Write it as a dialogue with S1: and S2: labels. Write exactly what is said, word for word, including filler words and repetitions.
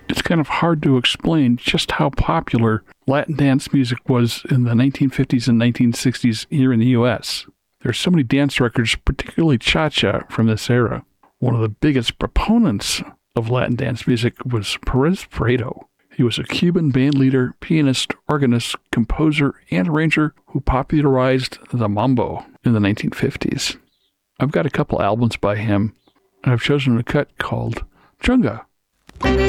S1: It's kind of hard to explain just how popular Latin dance music was in the nineteen fifties and nineteen sixties here in the U S. There's so many dance records, particularly cha-cha, from this era. One of the biggest proponents of Latin dance music was Perez Prado. He was a Cuban bandleader, pianist, organist, composer, and arranger who popularized the mambo in the nineteen fifties. I've got a couple albums by him, and I've chosen a cut called Chunga.